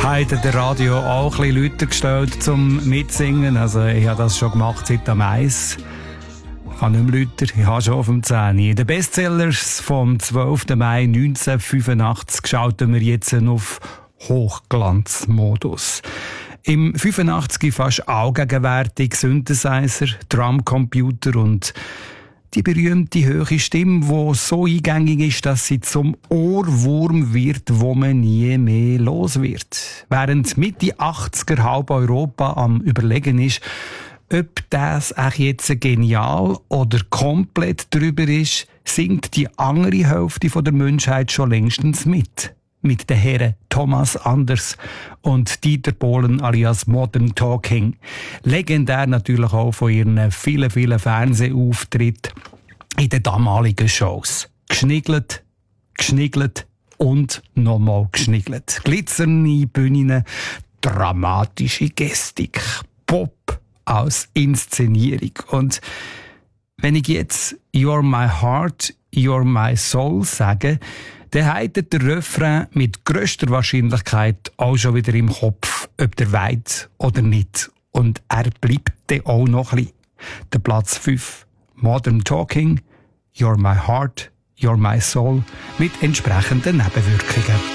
Heute der Radio auch ein bisschen lauter gestellt zum Mitsingen. Also ich habe das schon gemacht seit am 1. Ich habe nicht mehr lauter, ich habe schon auf dem 10. Der Bestsellers vom 12. Mai 1985 schalten wir jetzt auf Hochglanzmodus. Im 85 fast allgegenwärtig Synthesizer, Drumcomputer und die berühmte hohe Stimme, die so eingängig ist, dass sie zum Ohrwurm wird, wo man nie mehr los wird. Während Mitte 80er halb Europa am Überlegen ist, ob das auch jetzt genial oder komplett drüber ist, singt die andere Hälfte der Menschheit schon längstens mit. Mit den Herren Thomas Anders und Dieter Bohlen alias Modern Talking. Legendär natürlich auch von ihren vielen, vielen Fernsehauftritten in den damaligen Shows. Geschniggelt, geschniggelt und nochmal geschniggelt. Glitzernde Bühnen, dramatische Gestik, Pop als Inszenierung. Und wenn ich jetzt You're my heart, you're my soul sage, dann hat der Refrain mit grösster Wahrscheinlichkeit auch schon wieder im Kopf, ob der weit oder nicht. Und er bleibt dann auch noch ein bisschen. Der Platz 5, Modern Talking, You're my heart, you're my soul, mit entsprechenden Nebenwirkungen.